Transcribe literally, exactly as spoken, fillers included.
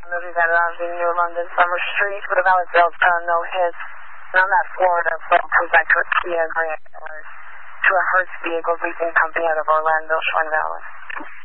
movie that around in New London Summer Street, but I was built uh, no hits. And I'm not Florida, but because I took Kia Grant uh, to a Hertz vehicle leasing company out of Orlando, Schwinn Valley.